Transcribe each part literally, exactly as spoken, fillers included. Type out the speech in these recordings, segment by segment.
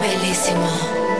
bellísimo.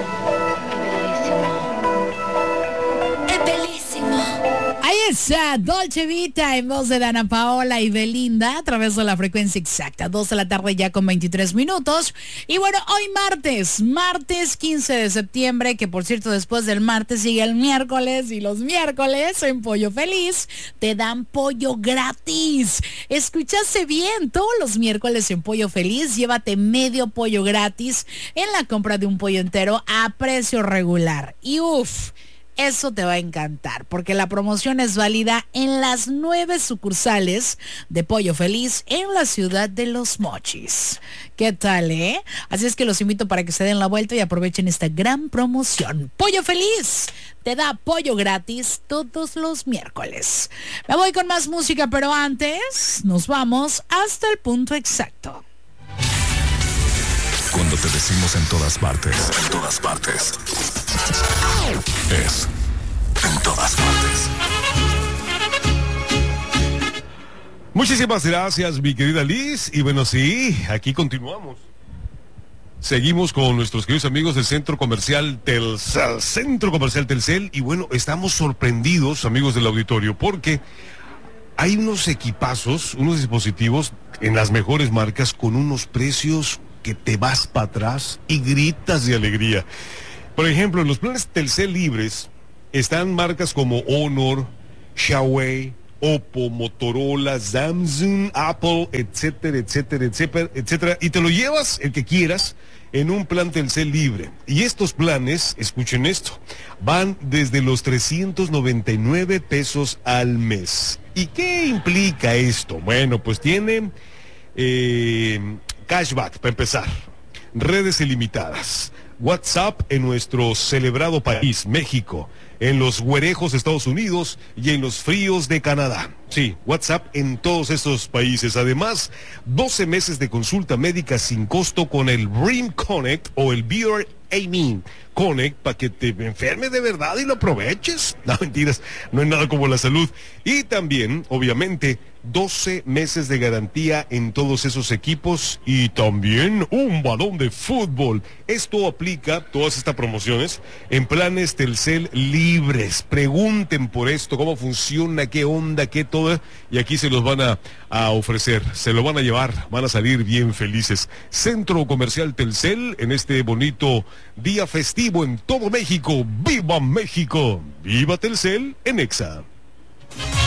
Es bellísimo. Ahí está, Dolce Vita en voz de Dana Paola y Belinda a través de la frecuencia exacta, dos de la tarde ya con veintitrés minutos. Y bueno, hoy martes, martes quince de septiembre, que por cierto después del martes sigue el miércoles, y los miércoles en Pollo Feliz te dan pollo gratis. Escuchaste bien, todos los miércoles en Pollo Feliz llévate medio pollo gratis en la compra de un pollo entero a precio regular. Y uff, eso te va a encantar, porque la promoción es válida en las nueve sucursales de Pollo Feliz en la ciudad de Los Mochis. ¿Qué tal, eh? Así es que los invito para que se den la vuelta y aprovechen esta gran promoción. Pollo Feliz te da pollo gratis todos los miércoles. Me voy con más música, pero antes nos vamos hasta el punto exacto. Cuando te decimos en todas partes, en todas partes, es en todas partes. Muchísimas gracias, mi querida Liz. Y bueno, sí, aquí continuamos. Seguimos con nuestros queridos amigos del Centro Comercial Telcel, Centro Comercial Telcel. Y bueno, estamos sorprendidos, amigos del auditorio, porque hay unos equipazos, unos dispositivos en las mejores marcas con unos precios que te vas para atrás y gritas de alegría. Por ejemplo, en los planes Telcel libres están marcas como Honor, Huawei, Oppo, Motorola, Samsung, Apple, etcétera, etcétera, etcétera, etcétera. Y te lo llevas el que quieras en un plan Telcel libre. Y estos planes, escuchen esto, van desde los trescientos noventa y nueve pesos al mes. ¿Y qué implica esto? Bueno, pues tiene eh, cashback para empezar, redes ilimitadas, WhatsApp en nuestro celebrado país, México, en los güerejos de Estados Unidos y en los fríos de Canadá. Sí, WhatsApp en todos estos países. Además, doce meses de consulta médica sin costo con el Brim Connect o el B R A M Connect para que te enfermes de verdad y lo aproveches. No, mentiras, no hay nada como la salud. Y también, obviamente, doce meses de garantía en todos esos equipos y también un balón de fútbol. Esto aplica, todas estas promociones, en planes Telcel libres. Pregunten por esto, cómo funciona, qué onda, qué todo, y aquí se los van a, a ofrecer, se lo van a llevar, van a salir bien felices. Centro Comercial Telcel en este bonito día festivo en todo México. ¡Viva México! ¡Viva Telcel en Exa!